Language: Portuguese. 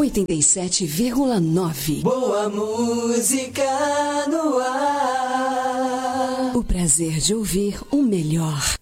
87,9. Boa música no ar. O prazer de ouvir o melhor.